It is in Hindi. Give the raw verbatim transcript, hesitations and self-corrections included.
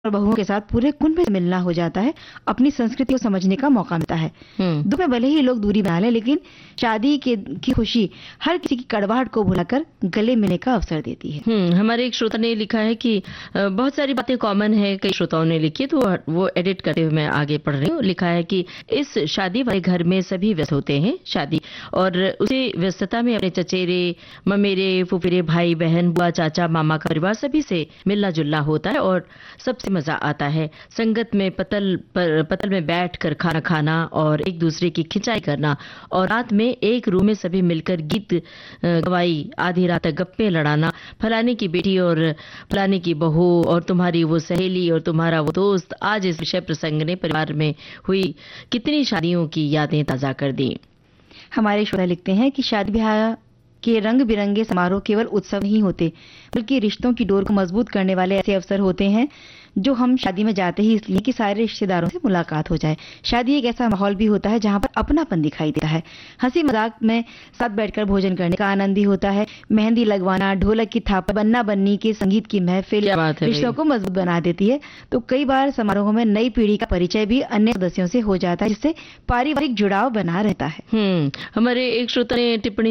और बहुओं के साथ पूरे कुंभ में मिलना हो जाता है, अपनी संस्कृति को समझने का मौका मिलता है। दुख में भले ही लोग दूरी बना लें, लेकिन शादी के की खुशी हर किसी की कड़वाहट को भुलाकर गले मिलने का अवसर देती है। हम्म हमारे एक श्रोता ने लिखा है कि अ, बहुत सारी बातें कॉमन है, कई श्रोताओं ने लिखी है, तो वो एडिट करते हुए मैं आगे पढ़ रही हूँ। लिखा है कि इस शादी वाले घर में सभी व्यस्त होते हैं शादी, और उसी व्यस्तता में अपने चचेरे, ममेरे, फुफेरे, भाई बहन, बुआ, चाचा, मामा का परिवार सभी से मिलना जुलना होता है और सबसे मजा आता है। संगत में पतल पर पतल में बैठकर खाना खाना और एक दूसरे की खिंचाई करना, और रात में एक रूम में सभी मिलकर गीत गवाई, आधी रात तक गप्पे लड़ाना, फलाने की बेटी और फलाने की बहू और तुम्हारी वो सहेली और तुम्हारा वो दोस्त। आज इस विषय प्रसंग ने परिवार में हुई कितनी शादियों की यादें ताजा कर दी। हमारे श्रोता लिखते हैं कि शादी ब्याह के रंग बिरंगे समारोह केवल उत्सव नहीं होते, बल्कि रिश्तों की डोर को मजबूत करने वाले ऐसे अवसर होते हैं जो हम शादी में जाते ही इसलिए कि सारे रिश्तेदारों से मुलाकात हो जाए। शादी एक ऐसा माहौल भी होता है जहां पर अपनापन दिखाई देता है। हंसी मजाक में साथ बैठकर भोजन करने का आनंद भी होता है। मेहंदी लगवाना, ढोलक की थाप, बन्ना बन्नी के संगीत की महफिल रिश्तों को मजबूत बना देती है। तो कई बार समारोह में नई पीढ़ी का परिचय भी अन्य सदस्यों से हो जाता है, जिससे पारिवारिक जुड़ाव बना रहता है। हम्म हमारे एक श्रोता ने टिप्पणी